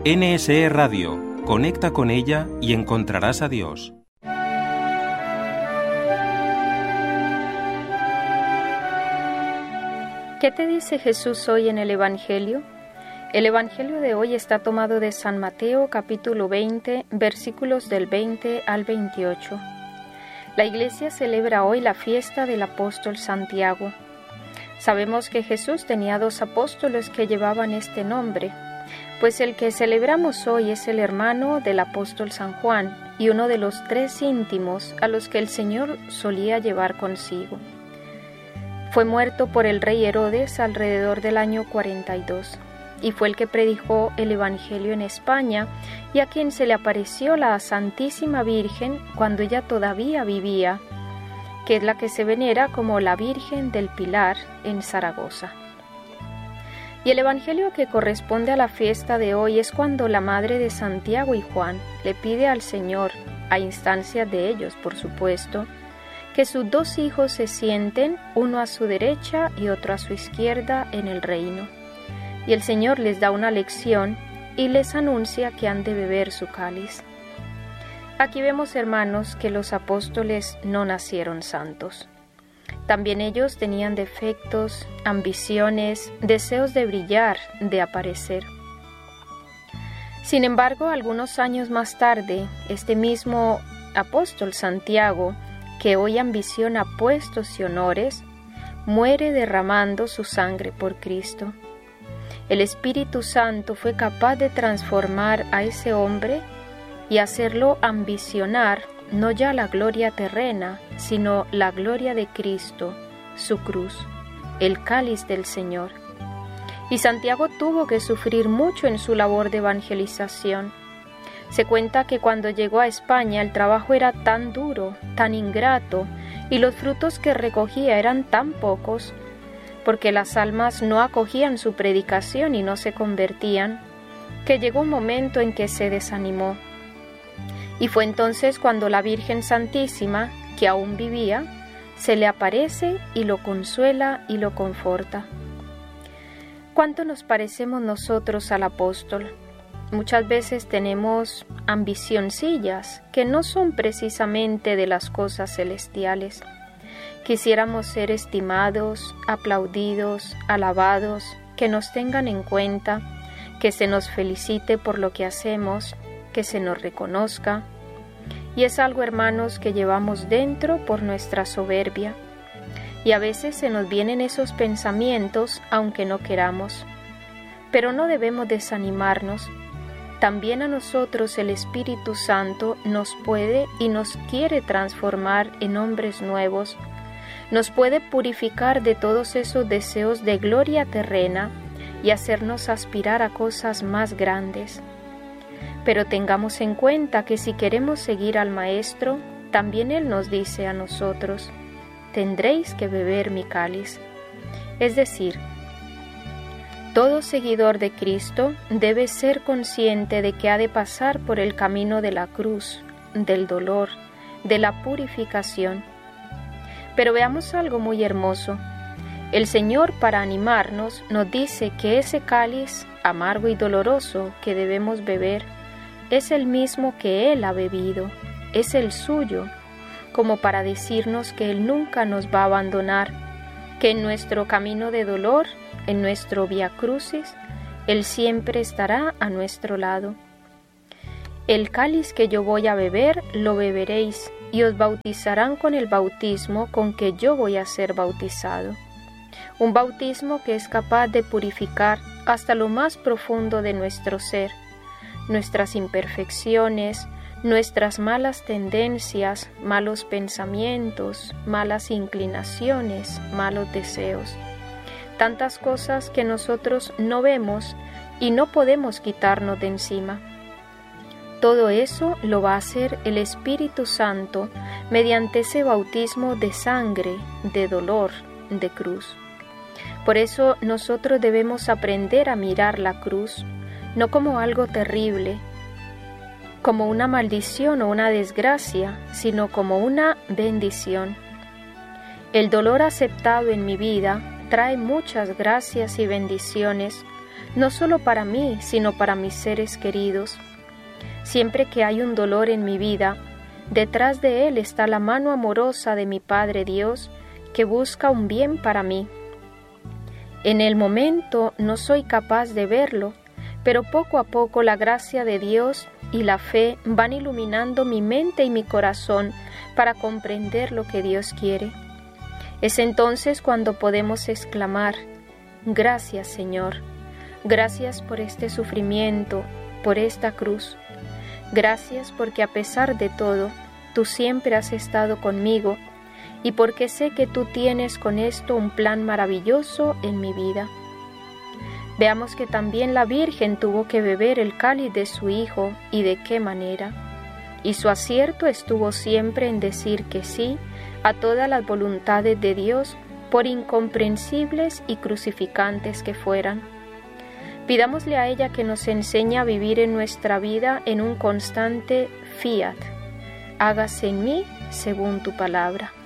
NSE Radio. Conecta con ella y encontrarás a Dios. ¿Qué te dice Jesús hoy en el Evangelio? El Evangelio de hoy está tomado de San Mateo, capítulo 20, versículos del 20 al 28. La Iglesia celebra hoy la fiesta del apóstol Santiago. Sabemos que Jesús tenía 2 apóstoles que llevaban este nombre, pues el que celebramos hoy es el hermano del apóstol San Juan y uno de los 3 íntimos a los que el Señor solía llevar consigo. Fue muerto por el rey Herodes alrededor del año 42 y fue el que predicó el Evangelio en España y a quien se le apareció la Santísima Virgen cuando ella todavía vivía, que es la que se venera como la Virgen del Pilar en Zaragoza. Y el Evangelio que corresponde a la fiesta de hoy es cuando la madre de Santiago y Juan le pide al Señor, a instancia de ellos por supuesto, que sus 2 hijos se sienten, uno a su derecha y otro a su izquierda en el reino. Y el Señor les da una lección y les anuncia que han de beber su cáliz. Aquí vemos, hermanos, que los apóstoles no nacieron santos. También ellos tenían defectos, ambiciones, deseos de brillar, de aparecer. Sin embargo, algunos años más tarde, este mismo apóstol Santiago, que hoy ambiciona puestos y honores, muere derramando su sangre por Cristo. El Espíritu Santo fue capaz de transformar a ese hombre y hacerlo ambicionar no ya la gloria terrena, sino la gloria de Cristo, su cruz, el cáliz del Señor. Y Santiago tuvo que sufrir mucho en su labor de evangelización. Se cuenta que cuando llegó a España el trabajo era tan duro, tan ingrato, y los frutos que recogía eran tan pocos, porque las almas no acogían su predicación y no se convertían, que llegó un momento en que se desanimó. Y fue entonces cuando la Virgen Santísima, que aún vivía, se le aparece y lo consuela y lo conforta. ¿Cuánto nos parecemos nosotros al apóstol? Muchas veces tenemos ambicioncillas que no son precisamente de las cosas celestiales. Quisiéramos ser estimados, aplaudidos, alabados, que nos tengan en cuenta, que se nos felicite por lo que hacemos, que se nos reconozca. Y es algo, hermanos, que llevamos dentro por nuestra soberbia. Y a veces se nos vienen esos pensamientos aunque no queramos. Pero no debemos desanimarnos. También a nosotros el Espíritu Santo nos puede y nos quiere transformar en hombres nuevos, nos puede purificar de todos esos deseos de gloria terrena y hacernos aspirar a cosas más grandes. Pero tengamos en cuenta que si queremos seguir al Maestro, también Él nos dice a nosotros, tendréis que beber mi cáliz. Es decir, todo seguidor de Cristo debe ser consciente de que ha de pasar por el camino de la cruz, del dolor, de la purificación. Pero veamos algo muy hermoso. El Señor, para animarnos, nos dice que ese cáliz amargo y doloroso que debemos beber es el mismo que Él ha bebido, es el suyo, como para decirnos que Él nunca nos va a abandonar, que en nuestro camino de dolor, en nuestro Vía Crucis, Él siempre estará a nuestro lado. El cáliz que yo voy a beber, lo beberéis, y os bautizarán con el bautismo con que yo voy a ser bautizado. Un bautismo que es capaz de purificar hasta lo más profundo de nuestro ser, nuestras imperfecciones, nuestras malas tendencias, malos pensamientos, malas inclinaciones, malos deseos. Tantas cosas que nosotros no vemos y no podemos quitarnos de encima. Todo eso lo va a hacer el Espíritu Santo mediante ese bautismo de sangre, de dolor, de cruz. Por eso nosotros debemos aprender a mirar la cruz, no como algo terrible, como una maldición o una desgracia, sino como una bendición. El dolor aceptado en mi vida trae muchas gracias y bendiciones, no solo para mí, sino para mis seres queridos. Siempre que hay un dolor en mi vida, detrás de él está la mano amorosa de mi Padre Dios, que busca un bien para mí. En el momento no soy capaz de verlo, pero poco a poco la gracia de Dios y la fe van iluminando mi mente y mi corazón para comprender lo que Dios quiere. Es entonces cuando podemos exclamar: gracias, Señor, gracias por este sufrimiento, por esta cruz. Gracias porque a pesar de todo, tú siempre has estado conmigo y porque sé que tú tienes con esto un plan maravilloso en mi vida. Veamos que también la Virgen tuvo que beber el cáliz de su Hijo, y de qué manera. Y su acierto estuvo siempre en decir que sí a todas las voluntades de Dios, por incomprensibles y crucificantes que fueran. Pidámosle a ella que nos enseñe a vivir en nuestra vida en un constante fiat. Hágase en mí según tu palabra.